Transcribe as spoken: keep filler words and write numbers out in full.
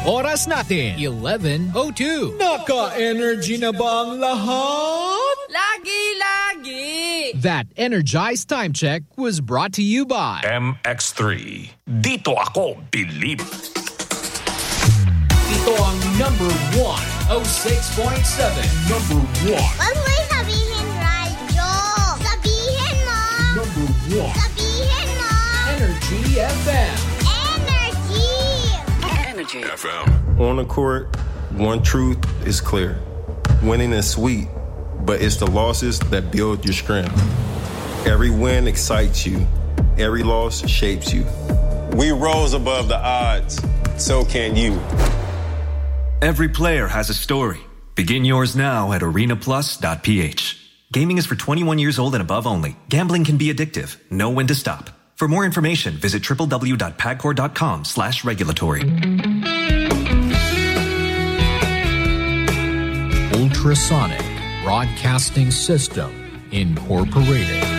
Oras natin, eleven oh two. Naka-energy na ba ang lahat? Lagi-lagi! That Energized Time Check was brought to you by M X three. Dito ako bilib. Ito ang number one, oh six point seven. Number one. Wag mo sabihin radyo. Sabihin mo. Number one. Sabihin mo. Energy F M. Energy. Energy. F M. On the court, one truth is clear. Winning is sweet, but it's the losses that build your strength. Every win excites you. Every loss shapes you. We rose above the odds. So can you. Every player has a story. Begin yours now at arena plus dot p h. Gaming is for twenty-one years old and above only. Gambling can be addictive. Know when to stop. For more information, visit w w w dot pagcor dot com slash regulatory. Ultrasonic Broadcasting System, Incorporated.